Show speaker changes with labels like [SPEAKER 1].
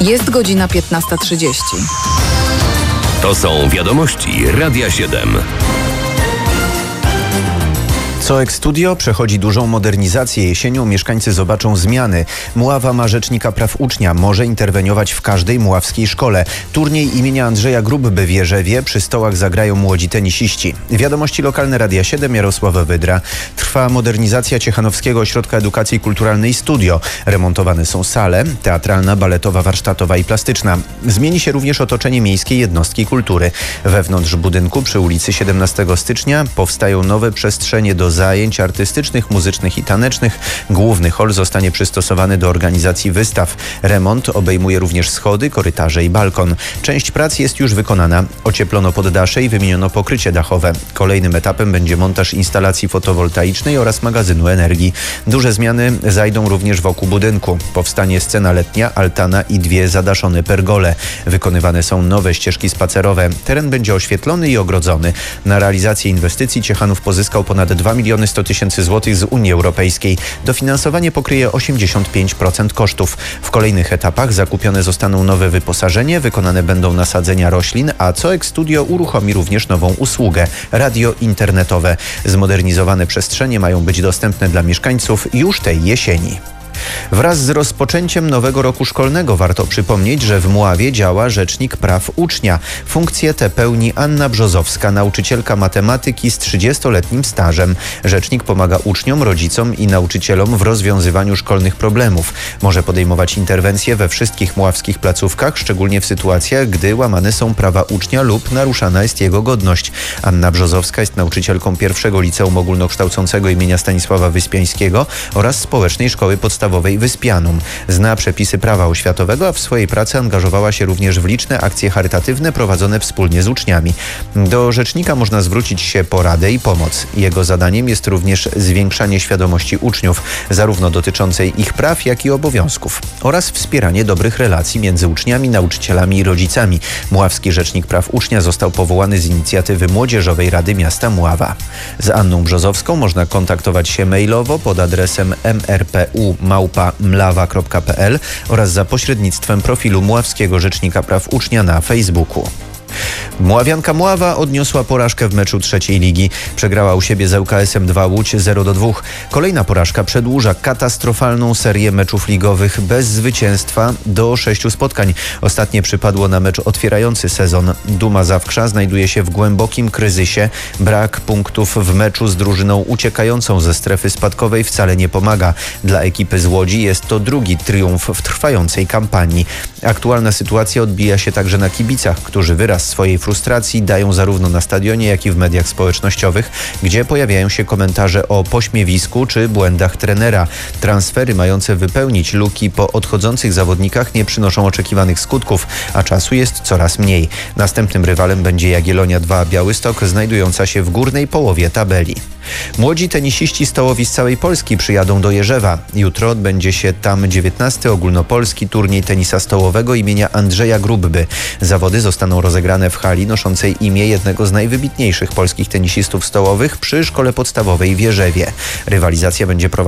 [SPEAKER 1] Jest godzina 15:30.
[SPEAKER 2] To są wiadomości Radia 7.
[SPEAKER 3] COEX Studio przechodzi dużą modernizację. Jesienią mieszkańcy zobaczą zmiany. Mława ma rzecznika praw ucznia. Może interweniować w każdej mławskiej szkole. Turniej imienia Andrzeja Grubby w Jerzewie. Przy stołach zagrają młodzi tenisiści. Wiadomości lokalne Radia 7, Jarosław Wydra. Trwa modernizacja Ciechanowskiego Ośrodka Edukacji Kulturalnej Studio. Remontowane są sale, teatralna, baletowa, warsztatowa i plastyczna. Zmieni się również otoczenie miejskiej jednostki kultury. Wewnątrz budynku przy ulicy 17 stycznia powstają nowe przestrzenie do zajęć artystycznych, muzycznych i tanecznych. Główny hol zostanie przystosowany do organizacji wystaw. Remont obejmuje również schody, korytarze i balkon. Część prac jest już wykonana. Ocieplono poddasze i wymieniono pokrycie dachowe. Kolejnym etapem będzie montaż instalacji fotowoltaicznej oraz magazynu energii. Duże zmiany zajdą również wokół budynku. Powstanie scena letnia, altana i 2 zadaszone pergole. Wykonywane są nowe ścieżki spacerowe. Teren będzie oświetlony i ogrodzony. Na realizację inwestycji Ciechanów pozyskał ponad 2,1 mln złotych z Unii Europejskiej. Dofinansowanie pokryje 85% kosztów. W kolejnych etapach zakupione zostaną nowe wyposażenie, wykonane będą nasadzenia roślin, a COEX Studio uruchomi również nową usługę – radio internetowe. Zmodernizowane przestrzenie mają być dostępne dla mieszkańców już tej jesieni. Wraz z rozpoczęciem nowego roku szkolnego warto przypomnieć, że w Mławie działa Rzecznik Praw Ucznia. Funkcję tę pełni Anna Brzozowska, nauczycielka matematyki z 30-letnim stażem. Rzecznik pomaga uczniom, rodzicom i nauczycielom w rozwiązywaniu szkolnych problemów. Może podejmować interwencje we wszystkich mławskich placówkach, szczególnie w sytuacjach, gdy łamane są prawa ucznia lub naruszana jest jego godność. Anna Brzozowska jest nauczycielką pierwszego liceum ogólnokształcącego imienia Stanisława Wyspiańskiego oraz Społecznej Szkoły Podstawowej Wyspianum. Zna przepisy prawa oświatowego, a w swojej pracy angażowała się również w liczne akcje charytatywne prowadzone wspólnie z uczniami. Do rzecznika można zwrócić się po radę i pomoc. Jego zadaniem jest również zwiększanie świadomości uczniów, zarówno dotyczącej ich praw, jak i obowiązków, oraz wspieranie dobrych relacji między uczniami, nauczycielami i rodzicami. Mławski Rzecznik Praw Ucznia został powołany z inicjatywy Młodzieżowej Rady Miasta Mława. Z Anną Brzozowską można kontaktować się mailowo pod adresem mrpu@mlawa.pl oraz za pośrednictwem profilu Mławskiego Rzecznika Praw Ucznia na Facebooku. Mławianka Mława odniosła porażkę w meczu trzeciej ligi. Przegrała u siebie z ŁKS-em 2 Łódź 0-2. Kolejna porażka przedłuża katastrofalną serię meczów ligowych bez zwycięstwa do 6 spotkań. Ostatnie przypadło na mecz otwierający sezon. Duma Zawkrza znajduje się w głębokim kryzysie. Brak punktów w meczu z drużyną uciekającą ze strefy spadkowej wcale nie pomaga. Dla ekipy z Łodzi jest to drugi triumf w trwającej kampanii. Aktualna sytuacja odbija się także na kibicach, którzy wyraz swojej frustracji dają zarówno na stadionie, jak i w mediach społecznościowych, gdzie pojawiają się komentarze o pośmiewisku czy błędach trenera. Transfery mające wypełnić luki po odchodzących zawodnikach nie przynoszą oczekiwanych skutków, a czasu jest coraz mniej. Następnym rywalem będzie Jagiellonia 2 Białystok, znajdująca się w górnej połowie tabeli. Młodzi tenisiści stołowi z całej Polski przyjadą do Jerzewa. Jutro odbędzie się tam 19. ogólnopolski turniej tenisa stołowego imienia Andrzeja Grubby. Zawody zostaną rozegrane w hali noszącej imię jednego z najwybitniejszych polskich tenisistów stołowych przy Szkole Podstawowej w Jerzewie. Rywalizacja będzie prowadzona